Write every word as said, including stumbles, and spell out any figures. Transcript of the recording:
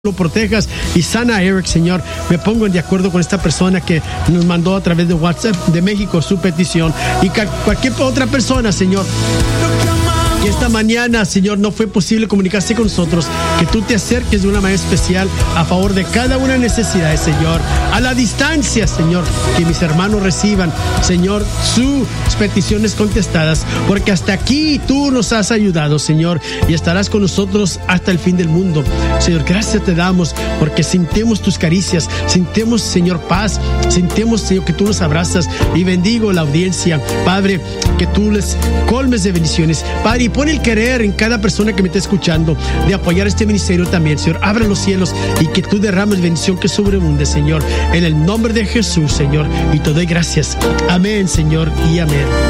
lo protejas y sana a Eric, Señor. Me pongo de acuerdo con esta persona que nos mandó a través de WhatsApp de México su petición y cualquier otra persona, Señor. Y esta mañana, Señor, no fue posible comunicarse con nosotros. Que tú te acerques de una manera especial a favor de cada una de las necesidades, Señor. A la distancia, Señor, que mis hermanos reciban, Señor, sus peticiones contestadas. Porque hasta aquí tú nos has ayudado, Señor, y estarás con nosotros hasta el fin del mundo. Señor, gracias te damos porque sintemos tus caricias, sintemos, Señor, paz, sintemos, Señor, que tú nos abrazas. Y bendigo la audiencia, Padre, que tú les colmes de bendiciones, Padre. Y pon el querer en cada persona que me está escuchando de apoyar este ministerio también, Señor. Abre los cielos y que tú derrames bendición que sobreabunde, Señor. En el nombre de Jesús, Señor. Y te doy gracias. Amén, Señor, y amén.